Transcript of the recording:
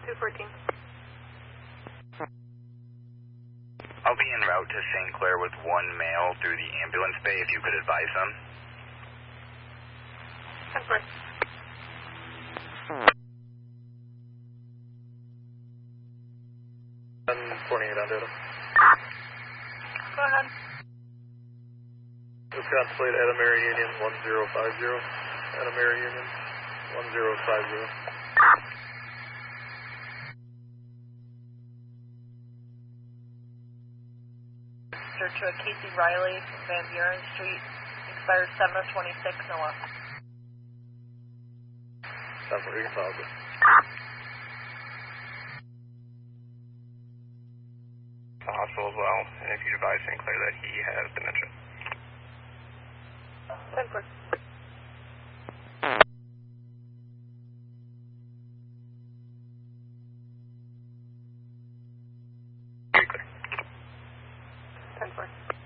214. I'll be en route to St. Clair with one male through the ambulance bay if you could advise them. 10-4. 48 on data. Go ahead. Contemplate Atamara Union 1050. Atamara Union 1050. To a Casey Riley, Van Buren Street, expired 7/26, Noah. That's where you can follow it. The hospital as well, and if you advise St. Clair that he has dementia. 10-4. Very clear. 10-4.